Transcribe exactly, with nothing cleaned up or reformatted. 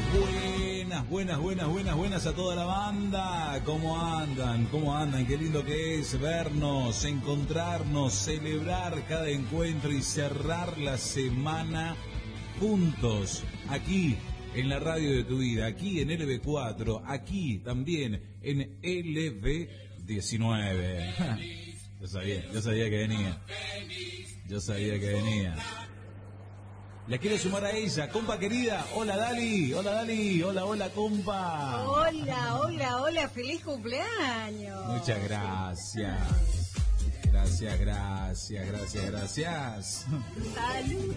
Buenas, buenas, buenas, buenas, buenas a toda la banda. ¿Cómo andan? ¿Cómo andan? Qué lindo que es vernos, encontrarnos, celebrar cada encuentro y cerrar la semana juntos. Aquí, en la radio de tu vida, aquí en L B cuatro, aquí también en L B diecinueve. Yo sabía, yo sabía que venía. Yo sabía que venía. La quiero sumar a ella, compa querida. Hola Dali, hola Dali, hola, hola compa. Hola, hola, hola, feliz cumpleaños. Muchas gracias. Gracias, gracias, gracias, gracias. Salud.